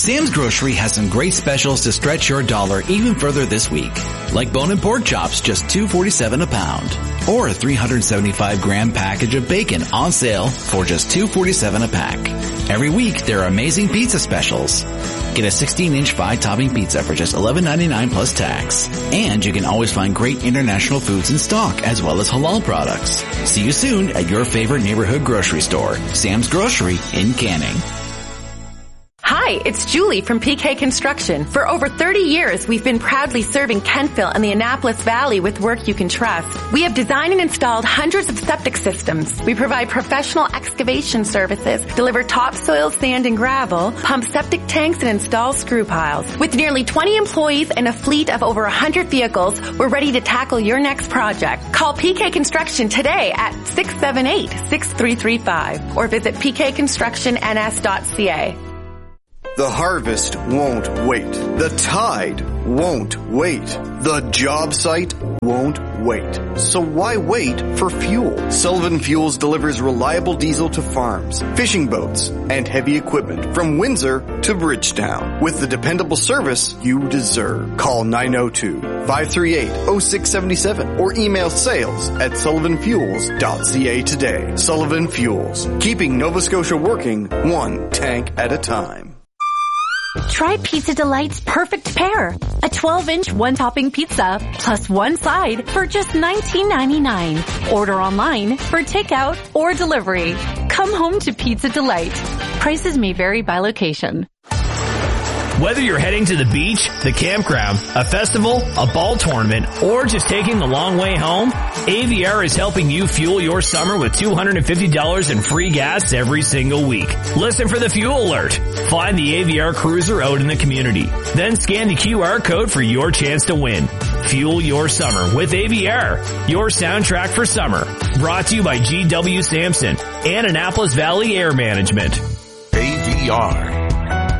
Sam's Grocery has some great specials to stretch your dollar even further this week. Like bone and pork chops, just $2.47 a pound. Or a 375-gram package of bacon on sale for just $2.47 a pack. Every week, there are amazing pizza specials. Get a 16-inch 5-topping pizza for just $11.99 plus tax. And you can always find great international foods in stock as well as halal products. See you soon at your favorite neighborhood grocery store, Sam's Grocery in Canning. Hi, it's Julie from PK Construction. For over 30 years, we've been proudly serving Kentville and the Annapolis Valley with work you can trust. We have designed and installed hundreds of septic systems. We provide professional excavation services, deliver topsoil, sand, and gravel, pump septic tanks, and install screw piles. With nearly 20 employees and a fleet of over 100 vehicles, we're ready to tackle your next project. Call PK Construction today at 678-6335 or visit pkconstructionns.ca. The harvest won't wait. The tide won't wait. The job site won't wait. So why wait for fuel? Sullivan Fuels delivers reliable diesel to farms, fishing boats, and heavy equipment from Windsor to Bridgetown with the dependable service you deserve. Call 902-538-0677 or email sales@sullivanfuels.ca today. Sullivan Fuels, keeping Nova Scotia working one tank at a time. Try Pizza Delight's perfect pair. A 12-inch one-topping pizza plus one side for just $19.99. Order online for takeout or delivery. Come home to Pizza Delight. Prices may vary by location. Whether you're heading to the beach, the campground, a festival, a ball tournament, or just taking the long way home, AVR is helping you fuel your summer with $250 in free gas every single week. Listen for the fuel alert. Find the AVR cruiser out in the community. Then scan the QR code for your chance to win. Fuel your summer with AVR, your soundtrack for summer. Brought to you by GW Sampson and Annapolis Valley Air Management. AVR.